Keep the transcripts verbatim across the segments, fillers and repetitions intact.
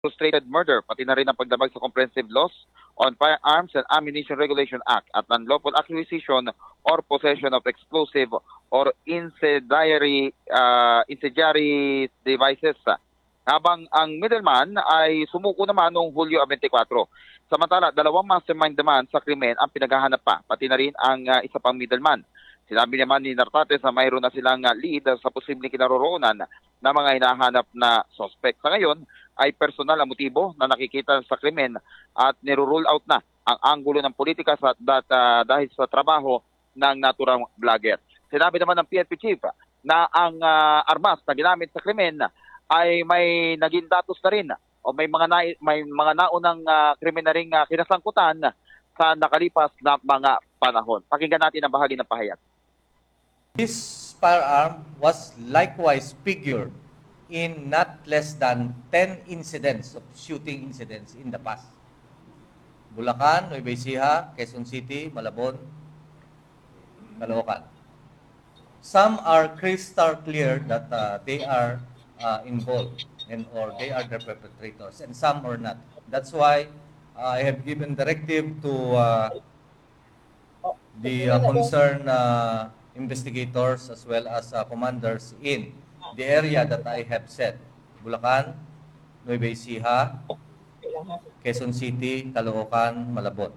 frustrated murder, pati na rin ang pagdamag sa Comprehensive Laws on Firearms and Ammunition Regulation Act at unlawful acquisition or possession of explosive or incendiary uh, incendiary devices. Habang ang middleman ay sumuko naman noong Hulyo twenty-four. Samantala, dalawang mastermind naman sa krimen ang pinaghahanap pa, pati na rin ang uh, isa pang middleman. Sinabi naman ni Nartates na mayroon na silang uh, lead sa posibleng kinaroroonan na mga hinahanap na suspect. Sa ngayon ay personal ang motibo na nakikita sa krimen at niro-rule out na ang anggulo ng politika sa, that, uh, dahil sa trabaho ng naturang vlogger. Sinabi naman ng P N P chief na ang uh, armas na ginamit sa krimen ay may naging datos na rin o may mga na, may mga naunang uh, krimen na ring uh, kinasangkutan sa nakalipas na mga panahon. Pakinggan natin ang bahagi ng pahayag. This firearm was likewise figured in not less than ten incidents of shooting incidents in the past. Bulacan, Nueva Ecija, Quezon City, Malabon, Caloocan. Some are crystal clear that uh, they are uh, involved and or they are the perpetrators, and some are not. That's why uh, I have given directive to uh, the uh, concerned uh, investigators as well as uh, commanders in the area that I have said: Bulacan, Nueva Ecija, Quezon City, Caloocan, Malabon.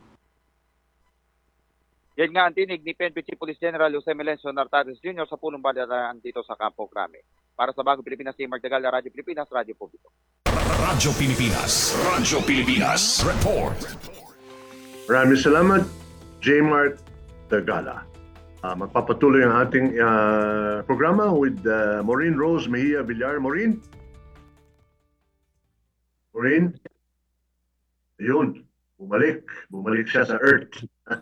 Yan nga ang tinig ni P N P Chief Police General Jose Melencio Nartates Junior sa punong balitaan dito sa Campo Crame. Para sa Bagong Pilipinas, si Mark Tagal, Radyo Pilipinas, Radyo Publiko. Radyo Pilipinas, Radyo Pilipinas, Report. Maraming salamat, J. Mark Tagala. Uh, magpapatuloy ang ating uh, programa with uh, Maureen Rose Mejia Villar. Maureen? Maureen? Ayun, bumalik. Bumalik siya sa Earth.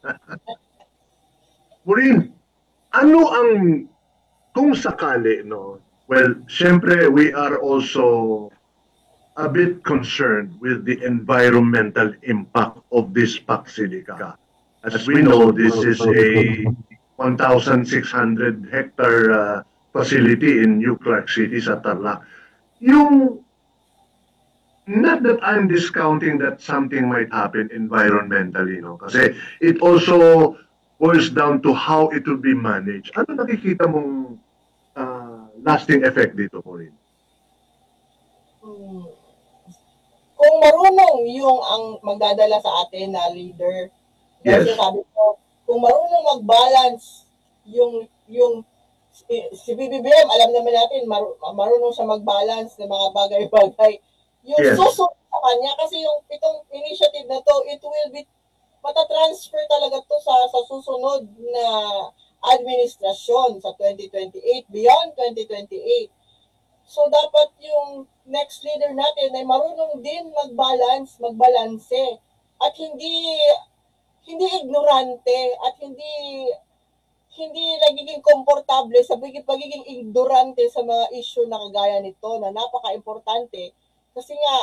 Maureen, ano ang, kung sakali, no? Well, siyempre, we are also a bit concerned with the environmental impact of this Pac Silica. As we know, this is a one thousand six hundred hectare uh, facility in New Clark City sa Tarlac. Yung, not that I'm discounting that something might happen environmentally, no? Kasi it also boils down to how it will be managed. Ano nakikita mong uh, lasting effect dito, Maureen? Hmm. Kung marunong yung ang magdadala sa atin na leader, Yes. kasi sabi ko, kung marunong mag-balance yung yung si, si B B B M, alam naman natin mar, marunong siya mag-balance ng mga bagay-bagay. Yung Yes. susunod sa kanya kasi yung pitong initiative na to, it will be matatransfer talaga to sa sa susunod na administrasyon sa twenty twenty-eight, beyond twenty twenty-eight. So dapat yung next leader natin ay marunong din mag-balance, magbalanse at hindi hindi ignorante at hindi hindi nagiging komportable sa pagiging ignorante sa mga issue na kagaya nito na napaka-importante kasi nga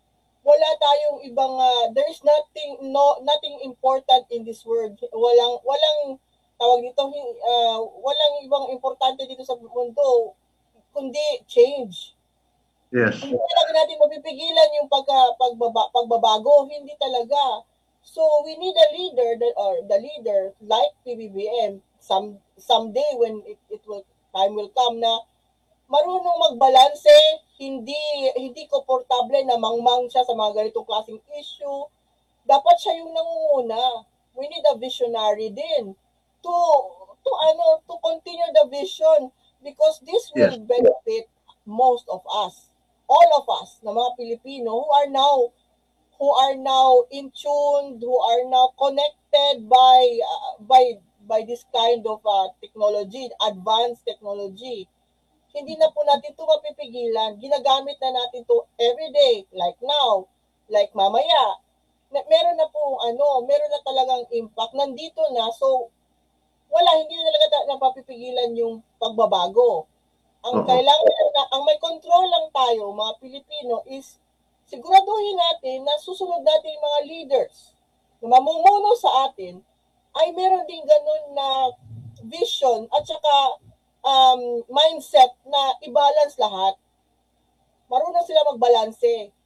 wala tayong ibang uh, there is nothing no nothing important in this world. Walang walang tawag dito uh, walang ibang importante dito sa mundo kundi change. Yes. Hindi talaga natin mapipigilan yung pagka, pagbaba, pagbabago, hindi talaga. So we need a leader that, or the leader like P B B M some someday when it, it will time will come na marunong magbalanse, hindi hindi komportable na mangmang siya sa mga ganitong klaseng issue. Dapat siya yung nangunguna. We need a visionary din to to ano to continue the vision because this will Yes. benefit most of us, all of us, na mga Pilipino who are now who are now in tune, who are now connected by uh, by by this kind of uh, technology, advanced technology. Hindi na po natin ito mapipigilan. Ginagamit na natin ito every day, like now, like mamaya. Na, meron na po, ano, meron na talagang impact. Nandito na, so wala, hindi na talaga napapipigilan yung pagbabago. Ang Oo. kailangan, na, ang may control lang tayo, mga Pilipino, is siguraduhin natin na susunod natin yung mga leaders na mamumuno sa atin ay meron din ganun na vision at saka um, mindset na i-balance lahat. Marunong sila magbalanse.